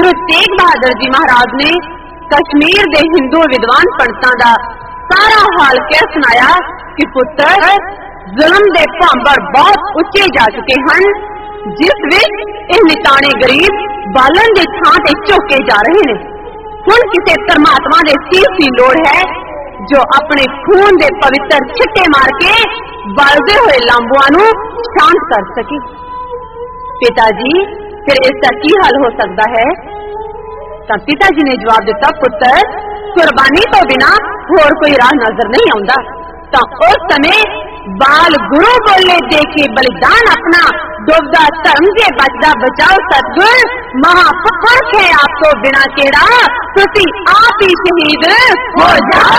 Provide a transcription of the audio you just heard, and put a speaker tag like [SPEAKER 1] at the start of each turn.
[SPEAKER 1] गुरु तेग बहादुर जी महाराज ने कश्मीर दे हिंदू विद्वान पंडितां दा सारा हाल क्या सुनाया कि पुत्र जुल्म दे भांबर बहुत उच्चे जा चुके हैं, जिस विच इह निताने गरीब बालन दी थां ते झोके जा रहे ने। हुण किसे परमात्मा दे सीस दी लोड़ है जो अपने खून दे पवित्र छिट्टे मार के बलदे हुए लांबुआं नूं शांत कर सके। पिताजी फिर इसका की हल हो सकता है? तां पिताजी ने जवाब दिता, पुत्र कुर्बानी तो बिना होर कोई राह नजर नहीं आउंदा। तां उस समय बाल गुरु बोले दे के बलिदान अपना डुबदा धर्म के बचदा बचाओ सतगुर महापुरख है आपको बिना केड़ा तुसी आप ही शहीद हो जाओ।